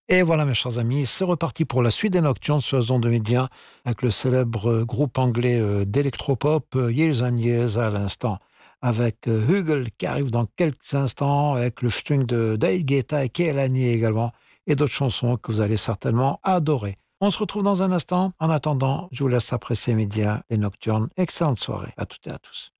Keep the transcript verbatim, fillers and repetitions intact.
Et voilà, mes chers amis, c'est reparti pour la suite des Nocturnes sur la zone de Média avec le célèbre euh, groupe anglais euh, d'électropop euh, Years and Years à l'instant, avec euh, Hugel qui arrive dans quelques instants, avec le featuring de David Guetta et Kehlani également, et d'autres chansons que vous allez certainement adorer. On se retrouve dans un instant. En attendant, je vous laisse apprécier Média, les Nocturnes. Excellente soirée à toutes et à tous.